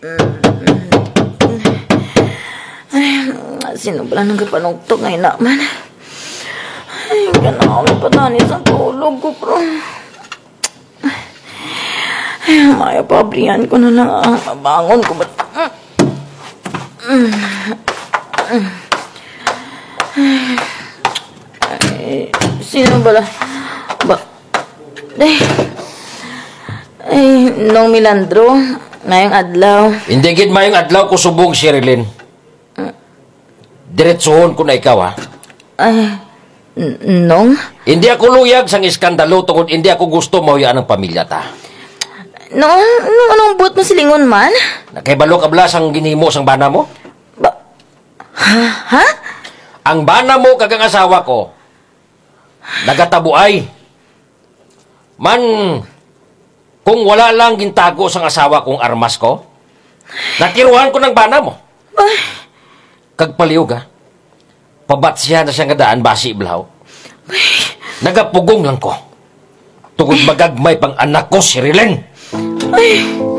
Sino pala nang kapanugtog ngayon naman? Ay, ganaw na patanis ang tulog ko, bro. Ay, maya pabrihan ko na lang ang bangon ko. Ay, sino pala? Ay, nung Milandro, ngayong adlaw. Hindi gid mayong adlaw ko subong, Sherilyn. Diretsohon ko na ikaw, ha? Ay, nung? Hindi ako luyag sang iskandalo tungod hindi ako gusto mahuyaan ang pamilya ta. Anong buot mo silingon man? Nakaibalo ka bala sang ginhimo sang bana mo? Ha? Ang bana mo kagang asawa ko, nagatabuay. Man, kung wala lang gintago sang asawa kong armas ko, nakiruhan ko ng bana mo. Ay. Kagpaliw ka, pabatsya na siya nga daan basi iblaw. Nagapugong lang ko. Tungod magagmay pang anak ko, si Rileng. Ay.